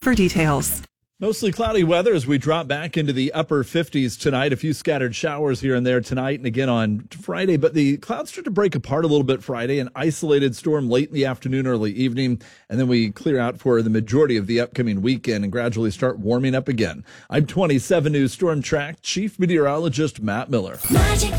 for details. Mostly cloudy weather as we drop back into the upper 50s tonight. A few scattered showers here and there tonight and again on Friday. But the clouds start to break apart a little bit Friday. An isolated storm late in the afternoon, early evening. And then we clear out for the majority of the upcoming weekend and gradually start warming up again. I'm 27 News Storm Track Chief Meteorologist Matt Miller.